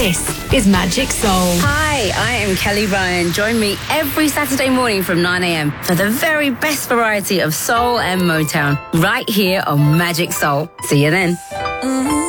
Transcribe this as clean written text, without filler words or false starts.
This is Magic Soul. Hi, I am Kelly Ryan. Join me every Saturday morning from 9 a.m. for the very best variety of soul and Motown right here on Magic Soul. See you then.